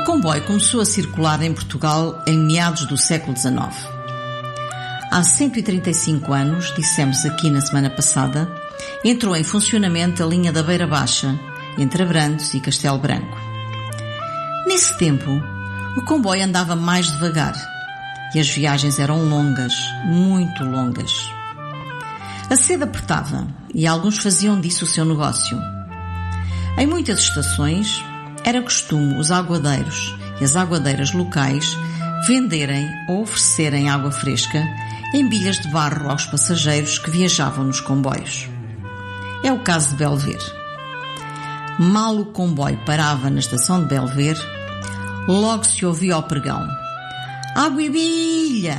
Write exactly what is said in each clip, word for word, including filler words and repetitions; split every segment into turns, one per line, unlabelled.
comboio começou a circular em Portugal em meados do século dezenove. Há cento e trinta e cinco anos, dissemos aqui na semana passada, entrou em funcionamento a linha da Beira Baixa, entre Abrantes e Castelo Branco. Nesse tempo, o comboio andava mais devagar e as viagens eram longas, muito longas. A sede apertava e alguns faziam disso o seu negócio. Em muitas estações, era costume os aguadeiros e as aguadeiras locais venderem ou oferecerem água fresca em bilhas de barro aos passageiros que viajavam nos comboios. É o caso de Belver. Mal o comboio parava na estação de Belver, logo se ouvia ao pregão: água e bilha!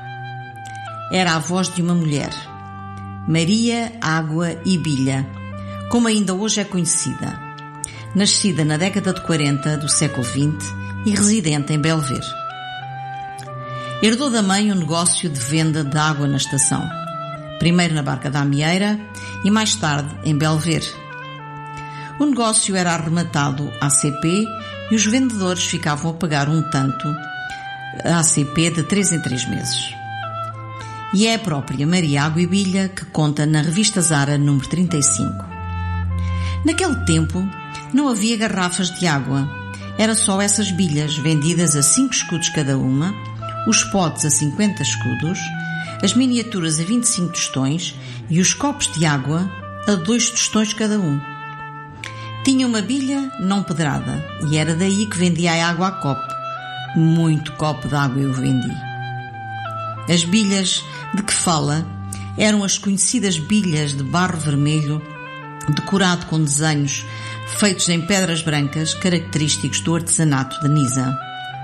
Era a voz de uma mulher, Maria Água e Bilha, como ainda hoje é conhecida, nascida na década de quarenta do século vinte e residente em Belver. Herdou da mãe um negócio de venda de água na estação, primeiro na Barca da Amieira e mais tarde em Belver. O negócio era arrematado à C P e os vendedores ficavam a pagar um tanto à C P de três em três meses. E é a própria Maria Água e Bilha que conta na revista Zara número trinta e cinco. Naquele tempo não havia garrafas de água, era só essas bilhas vendidas a cinco escudos cada uma, os potes a cinquenta escudos, as miniaturas a vinte e cinco tostões e os copos de água a dois tostões cada um. Tinha uma bilha não pedrada e era daí que vendia a água a copo. Muito copo de água eu vendi. As bilhas de que fala eram as conhecidas bilhas de barro vermelho decorado com desenhos feitos em pedras brancas característicos do artesanato de Nisa.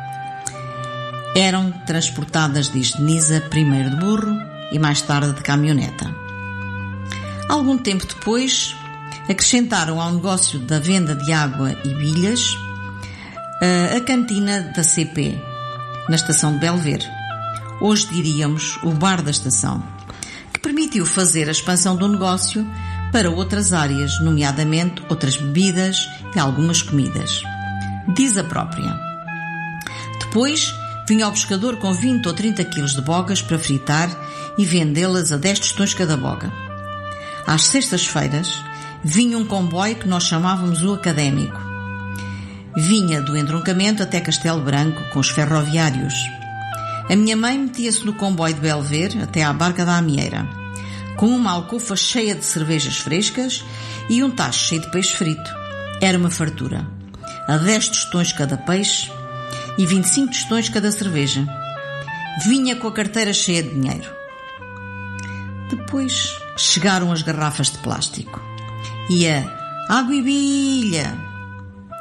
Eram transportadas desde Nisa primeiro de burro e mais tarde de caminhoneta. Algum tempo depois, acrescentaram ao negócio da venda de água e bilhas a cantina da C P, na estação de Belver. Hoje diríamos o bar da estação, que permitiu fazer a expansão do negócio para outras áreas, nomeadamente outras bebidas e algumas comidas. Diz a própria: depois vinha o pescador com vinte ou trinta quilos de bogas para fritar e vendê-las a dez tostões cada boga. Às sextas-feiras vinha um comboio que nós chamávamos o Académico. Vinha do entroncamento até Castelo Branco com os ferroviários. A minha mãe metia-se no comboio de Belver até à Barca da Amieira, com uma alcofa cheia de cervejas frescas e um tacho cheio de peixe frito. Era uma fartura. A dez tostões cada peixe e vinte e cinco tostões cada cerveja. Vinha com a carteira cheia de dinheiro. Depois chegaram as garrafas de plástico e a água e bilha.